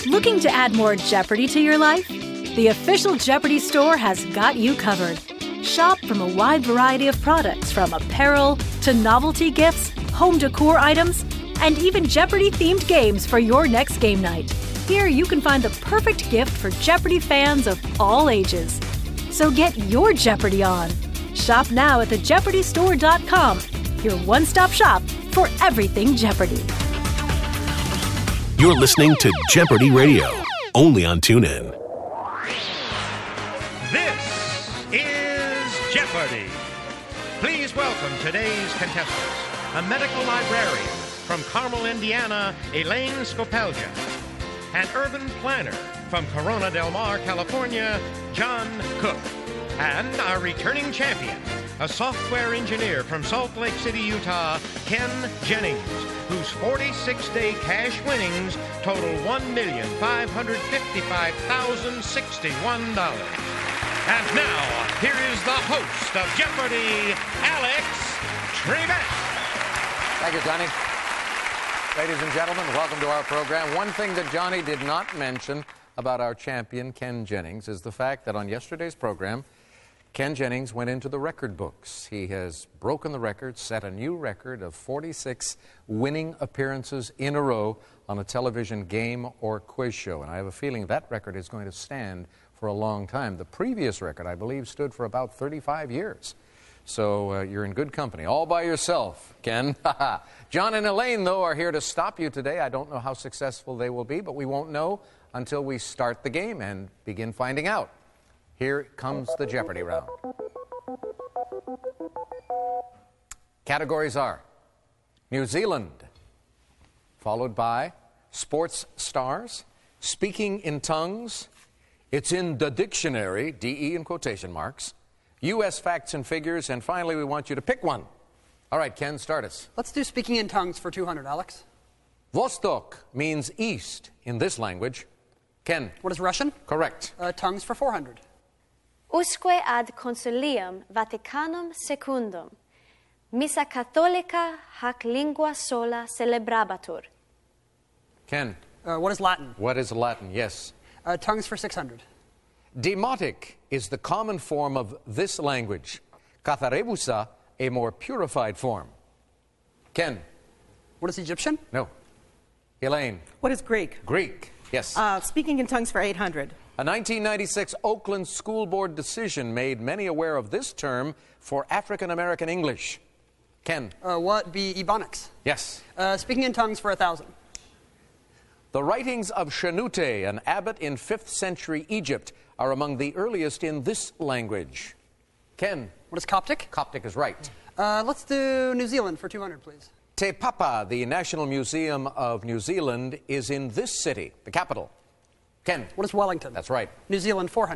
Looking to add more Jeopardy to your life? The official Jeopardy store has got you covered. Shop from a wide variety of products, from apparel to novelty gifts, home decor items, and even Jeopardy-themed games for your next game night. Here you can find the perfect gift for Jeopardy fans of all ages. So get your Jeopardy on. Shop now at thejeopardystore.com, your one-stop shop for everything Jeopardy. You're listening to Jeopardy Radio, only on TuneIn. This is Jeopardy! Please welcome today's contestants. A medical librarian from Carmel, Indiana, Elaine Scopelja. An urban planner from Corona del Mar, California, John Cook. And our returning champion, a software engineer from Salt Lake City, Utah, Ken Jennings, whose 46-day cash winnings total $1,555,061. And now, here is the host of Jeopardy, Alex Trebek. Thank you, Johnny. Ladies and gentlemen, welcome to our program. One thing that Johnny did not mention about our champion, Ken Jennings, is the fact that on yesterday's program, Ken Jennings went into the record books. He has broken the record, set a new record of 46 winning appearances in a row on a television game or quiz show. And I have a feeling that record is going to stand for a long time. The previous record, I believe, stood for about 35 years. So you're in good company, all by yourself, Ken. John and Elaine, though, are here to stop you today. I don't know how successful they will be, but we won't know until we start the game and begin finding out. Here comes the Jeopardy round. Categories are New Zealand, followed by sports stars, speaking in tongues, it's in the dictionary, D-E in quotation marks, U.S. facts and figures, and finally we want you to pick one. All right, Ken, start us. Let's do speaking in tongues for 200, Alex. Vostok means east in this language. Ken. What is Russian? Correct. Tongues for 400. Usque ad consilium Vaticanum secundum, missa catholica hac lingua sola celebrabatur. Ken. What is Latin? What is Latin? Yes. Tongues for 600. Demotic is the common form of this language. Katharebusa, a more purified form. Ken. What is Egyptian? No. Elaine. What is Greek? Greek, yes. Speaking in tongues for 800. A 1996 Oakland School Board decision made many aware of this term for African American English. Ken. What be Ebonics? Yes. Speaking in tongues for 1,000. The writings of Shenute, an abbot in 5th century Egypt, are among the earliest in this language. Ken. What is Coptic? Coptic is right. Let's do New Zealand for 200, please. Te Papa, the National Museum of New Zealand, is in this city, the capital. Ken. What is Wellington? That's right. New Zealand 400.